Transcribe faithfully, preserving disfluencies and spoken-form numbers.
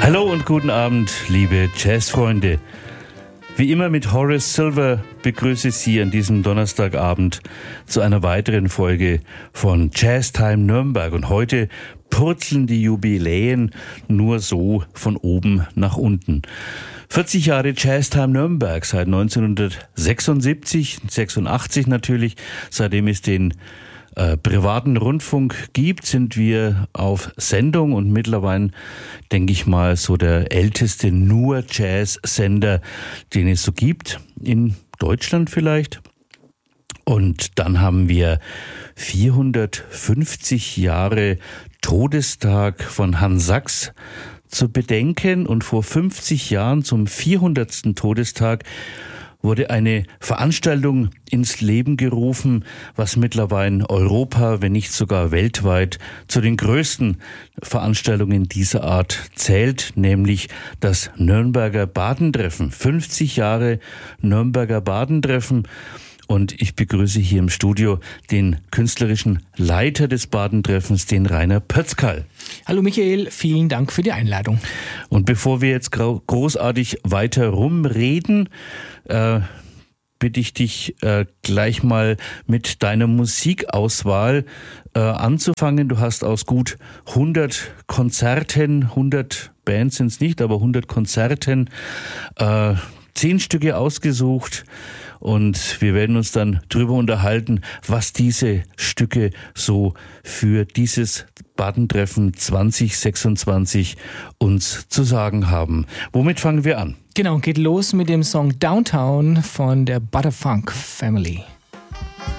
Hallo und guten Abend, liebe Jazzfreunde. Wie immer mit Horace Silver begrüße ich Sie an diesem Donnerstagabend zu einer weiteren Folge von Jazztime Nürnberg. Und heute purzeln die Jubiläen nur so von oben nach unten. vierzig Jahre Jazztime Nürnberg, seit neunzehnhundertsechsundsiebzig, sechsundachtzig natürlich, seitdem es den Äh, privaten Rundfunk gibt, sind wir auf Sendung und mittlerweile, denke ich mal, so der älteste nur Jazz-Sender, den es so gibt, in Deutschland vielleicht. Und dann haben wir vierhundertfünfzig Jahre Todestag von Hans Sachs zu bedenken, und vor fünfzig Jahren zum vierhundertsten Todestag wurde eine Veranstaltung ins Leben gerufen, was mittlerweile Europa, wenn nicht sogar weltweit, zu den größten Veranstaltungen dieser Art zählt, nämlich das Nürnberger Badentreffen. fünfzig Jahre Nürnberger Badentreffen. Und ich begrüße hier im Studio den künstlerischen Leiter des Badentreffens, den Rainer Pötzkal. Hallo Michael, vielen Dank für die Einladung. Und bevor wir jetzt großartig weiter rumreden, äh, bitte ich dich äh, gleich mal mit deiner Musikauswahl äh, anzufangen. Du hast aus gut hundert Konzerten, hundert Bands sind es nicht, aber hundert Konzerten, äh, zehn Stücke ausgesucht. Und wir werden uns dann drüber unterhalten, was diese Stücke so für dieses Badentreffen zwanzig sechsundzwanzig uns zu sagen haben. Womit fangen wir an? Genau, geht los mit dem Song Downtown von der Butterfunk Family.